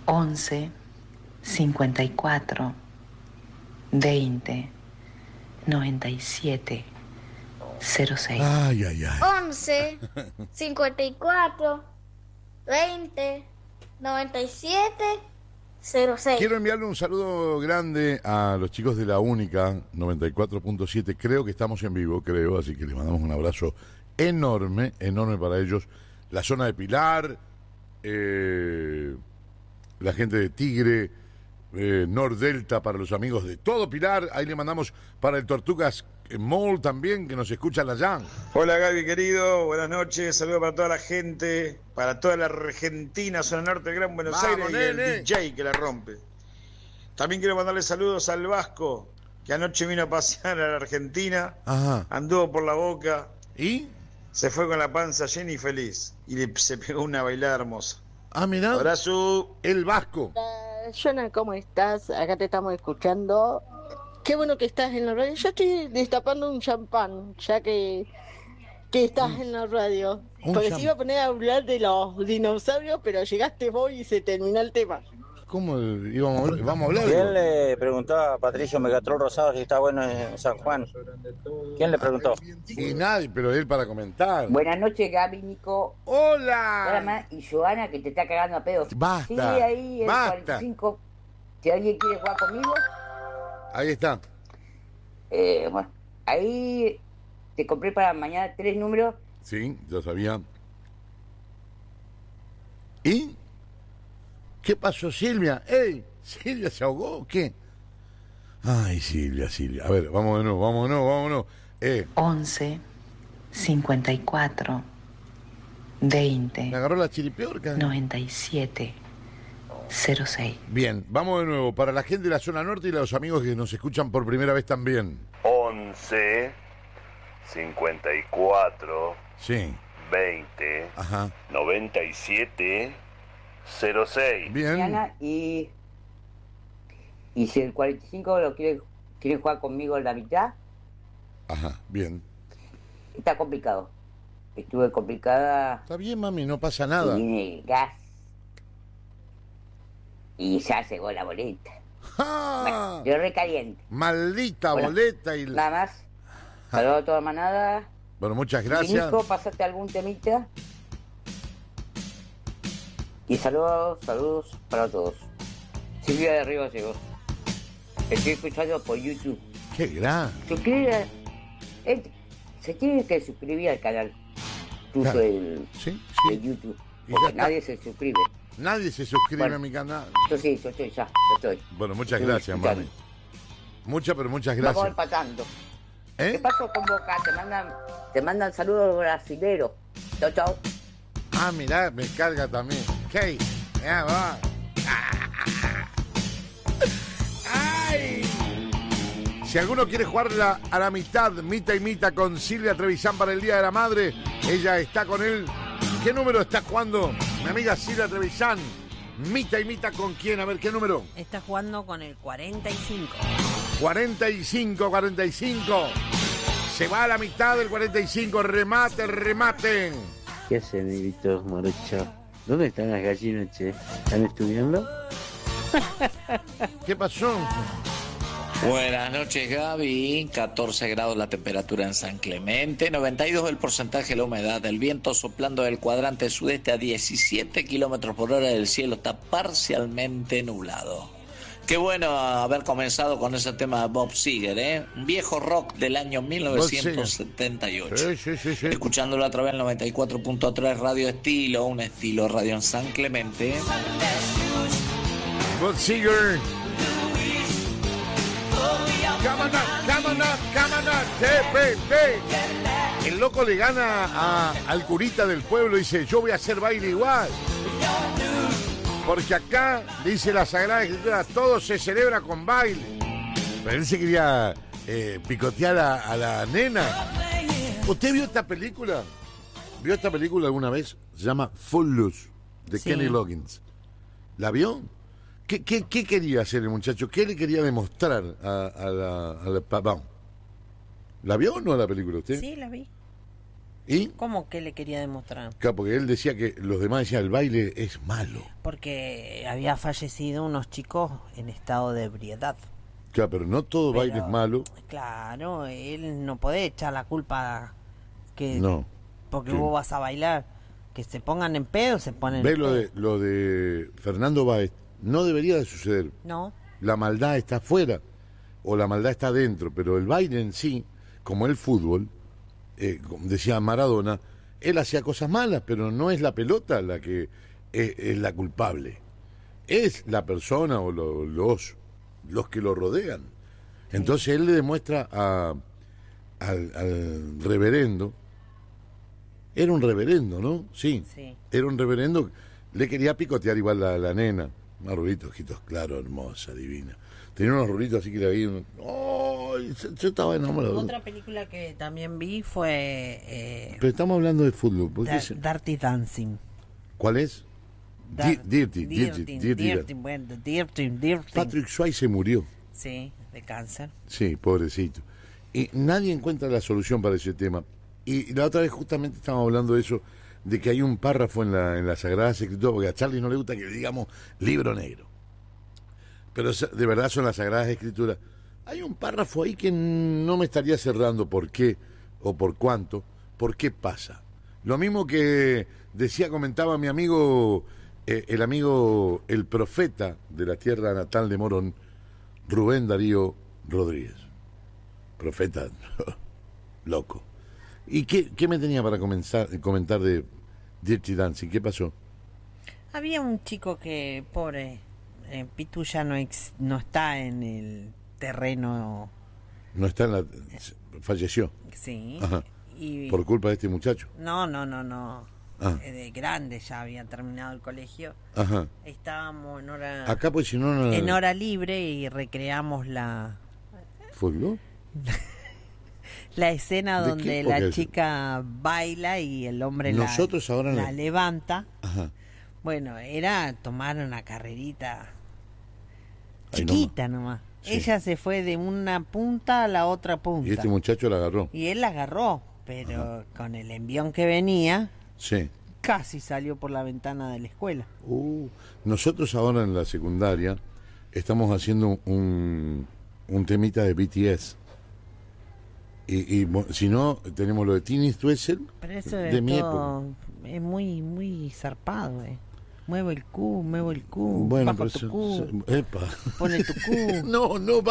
11 54 20 97 06. Ay, ay, ay. 11 54 20 97 06. Quiero enviarle un saludo grande a los chicos de la Única 94.7. Creo que estamos en vivo, así que les mandamos un abrazo enorme, enorme para ellos. La zona de Pilar, la gente de Tigre, Nordelta, para los amigos de todo Pilar. Ahí le mandamos para el Tortugas Mall también, que nos escuchan allá. Hola Gaby querido, buenas noches, saludos para toda la gente, para toda la Argentina, zona norte del Gran Buenos Aires, y el DJ que la rompe. También quiero mandarle saludos al Vasco, que anoche vino a pasear a la Argentina. Ajá. Anduvo por la Boca y se fue con la panza llena y feliz, y se pegó una bailada hermosa. Ah, mirá. Abrazo. El Vasco. Jonah, ¿cómo estás? Acá te estamos escuchando. Qué bueno que estás en la radio. Yo estoy destapando un champán, ya que estás en la radio. Porque se iba a poner a hablar de los dinosaurios, pero llegaste vos y se terminó el tema. ¿Cómo vamos a hablar? ¿Quién le preguntó a Patricio Megatrol Rosado si está bueno en San Juan? ¿Quién le preguntó? Y nadie, pero él para comentar. Buenas noches, Gaby, Nico. ¡Hola! Y Joana, que te está cagando a pedos. Basta. Sí, ahí el Basta. 45. Si alguien quiere jugar conmigo. Ahí está. Bueno, ahí te compré para mañana 3 números. Sí, yo sabía. ¿Y? ¿Qué pasó, Silvia? ¡Ey! ¿Silvia se ahogó o qué? Ay, Silvia. A ver, vamos de nuevo. 11 54 20 Me agarró la chiripiorca. 97 06. Bien, vamos de nuevo. Para la gente de la zona norte y los amigos que nos escuchan por primera vez también. 11 54 Sí. 20 Ajá. 97 06. Bien. Mañana y si el 45 lo quiere jugar conmigo en la mitad. Ajá, bien. Está complicado. Estuve complicada. Está bien, mami, no pasa nada. Y viene el gas. Y ya llegó la boleta. ¡Ja! Bueno, yo recaliente. Maldita Bueno, boleta y... Nada más. Saludos a toda manada. Bueno, muchas Y gracias. Nico, pasate algún temita. Y saludos para todos. Silvia de Río llegó. Estoy escuchando por YouTube. ¡Qué gran! Suscríbete. Se tiene que suscribir al canal tuyo de YouTube. Porque nadie se suscribe. Nadie se suscribe Bueno, a mi canal. Yo estoy. Bueno, muchas Estoy gracias, escuchando. mami. Muchas Vamos gracias. empatando. ¿Eh? ¿Qué pasó con Boca? Te mandan saludos brasileros. Chau. Ah, mirá, me carga también. ¿Qué? Ya va. ¡Ay! Si alguno quiere jugar a la mitad, mitad y mitad con Silvia Trevisan para el Día de la Madre, ella está con él. ¿Qué número está jugando mi amiga Silvia Trevisan? Mitad y mitad con quién, a ver, ¿qué número? Está jugando con el 45. 45. Se va a la mitad del 45, remate. ¿Qué hacen, negrito morocho? ¿Dónde están las gallinas, che? ¿Están estudiando? ¿Qué pasó? Buenas noches, Gaby. 14 grados la temperatura en San Clemente, 92 el porcentaje de la humedad, el viento soplando del cuadrante sudeste a 17 kilómetros por hora, el cielo está parcialmente nublado. Qué bueno haber comenzado con ese tema de Bob Seger, ¿eh? Un viejo rock del año 1978. Sí. Escuchándolo a través del 94.3 Radio Estilo, un estilo radio en San Clemente. Bob Seger. Come on up, TPP. El loco le gana al curita del pueblo y dice, yo voy a hacer baile igual. Porque acá, dice la Sagrada Escritura, todo se celebra con baile. Pero él se quería picotear a la nena. ¿Usted vio esta película? ¿Vio esta película alguna vez? Se llama Footloose, de Kenny Loggins. ¿La vio? ¿Qué quería hacer el muchacho? ¿Qué le quería demostrar a la papá? ¿La vio o no la película usted? Sí, la vi. ¿Y? ¿Cómo que le quería demostrar? Claro, porque él decía que los demás decían el baile es malo. Porque había fallecido unos chicos en estado de ebriedad. Claro, pero no todo baile es malo. Claro, él no puede echar la culpa que No. porque Sí. vos vas a bailar. Que se pongan en pedo, se ponen Ve en lo pedo. lo de Fernando Báez. No debería de suceder. No. La maldad está afuera o la maldad está adentro, pero el baile en sí, como el fútbol, como decía Maradona, él hacía cosas malas, pero no es la pelota la que es la culpable. Es la persona o los que lo rodean. Entonces él le demuestra al reverendo. Era un reverendo, ¿no? Sí. Era un reverendo. Le quería picotear igual la nena. Unos rulitos, ojitos claros, hermosa, divina. Tenía unos rulitos así que le veía. ¡Ay! Yo estaba enamorado. Otra película que también vi fue Pero estamos hablando de fútbol. ¿Por qué Dirty Dancing. ¿Cuál es? Dirty. Bueno, Dirty. Patrick Swayze murió. Sí, de cáncer. Sí, pobrecito. Y nadie encuentra la solución para ese tema. Y la otra vez justamente estábamos hablando de eso, de que hay un párrafo en la Sagrada Escritura, porque a Charlie no le gusta que le digamos libro negro. Pero de verdad son las Sagradas Escrituras. Hay un párrafo ahí que no me estaría cerrando por qué o por cuánto, por qué pasa. Lo mismo que comentaba mi amigo, el profeta de la tierra natal de Morón, Rubén Darío Rodríguez. Profeta loco. ¿Y qué me tenía para comentar de Dirty Dancing? ¿Qué pasó? Había un chico que, pobre, Pitu ya no está en el terreno. No está falleció. Sí. Ajá. Y por culpa de este muchacho. No. Ah. De grande ya había terminado el colegio. Ajá. Estábamos en hora. Acá pues si no. En hora libre y recreamos la. ¿Fútbol? La escena donde la chica baila y el hombre nosotros ahora la levanta. Ajá. Bueno, era tomar una carrerita chiquita nomás. Sí. Ella se fue de una punta a la otra punta. Y este muchacho la agarró. Y él la agarró, pero con el envión que venía, sí, casi salió por la ventana de la escuela. Nosotros ahora en la secundaria estamos haciendo un temita de BTS. Y si no, tenemos lo de Tini Stoessel. Pero eso de mi época. Es muy zarpado, Muevo el Q, bueno, bajo tu Q, pone tu Q. No,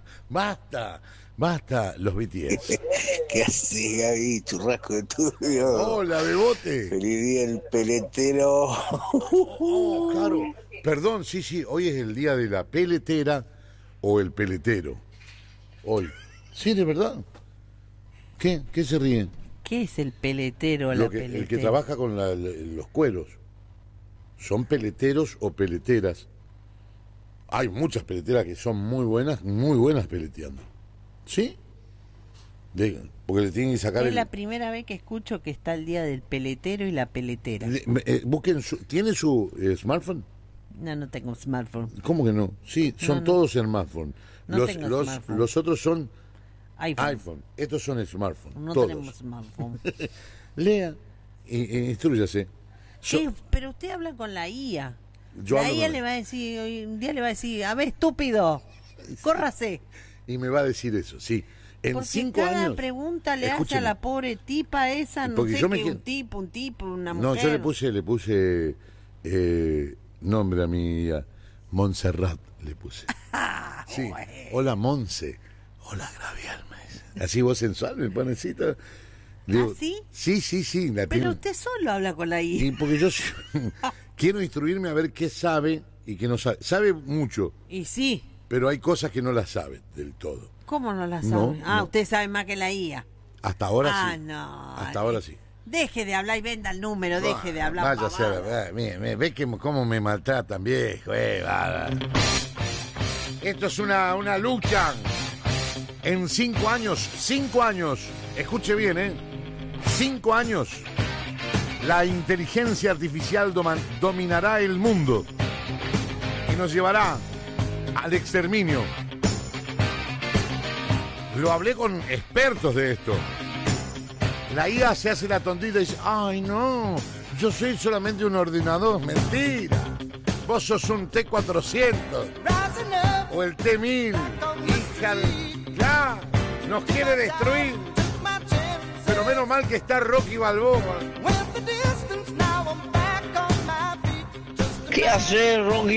basta, los BTS. ¿Qué haces, Gaby? Churrasco de tuyo. Hola, Bebote. Feliz día el peletero. Claro. Perdón, sí, hoy es el día de la peletera o el peletero. Hoy. Sí, de verdad. ¿Qué se ríen? ¿Qué es el peletero o la peletera? El que trabaja con los cueros. Son peleteros o peleteras. Hay muchas peleteras que son muy buenas peleteando. ¿Sí? Porque le tienen que sacar Es la primera vez que escucho que está el día del peletero y la peletera. Busquen ¿tiene su smartphone? No tengo smartphone. ¿Cómo que no? Sí, son todos smartphone. Smartphone. Los otros son iPhone. Estos son smartphone. No todos. tenemos smartphone. Lea instrúyase. Pero usted habla con la IA. La IA le va a decir, un día le va a decir, a ver, estúpido, córrase. Y me va a decir eso, sí. En porque 5 cada años. pregunta le hace a la pobre tipa esa, no sé qué, un tipo, una mujer. No, yo le puse nombre a mi Montserrat, le puse. Sí. Bueno. Hola, Monse. Hola, Graviel. Así vos sensual, me ponecita. ¿Ah, sí? Sí. Pero usted solo habla con la IA. Y porque yo quiero instruirme a ver qué sabe y qué no sabe. Sabe mucho. Y sí. Pero hay cosas que no las sabe del todo. ¿Cómo no las sabe? No. Usted sabe más que la IA. Hasta ahora sí. No. Hasta ahora sí. Deje de hablar y venda el número, deje de hablar. Vaya ve cómo me maltratan, viejo. Esto es una lucha. En 5 años, escuche bien, 5 años, la inteligencia artificial dominará el mundo y nos llevará al exterminio. Lo hablé con expertos de esto. La IA se hace la tontita y dice, ay no, yo soy solamente un ordenador. Mentira. Vos sos un T400 o el T1000. Hija de... Ya, nos quiere destruir. Pero menos mal que está Rocky Balboa. ¿Qué hacer, Rocky?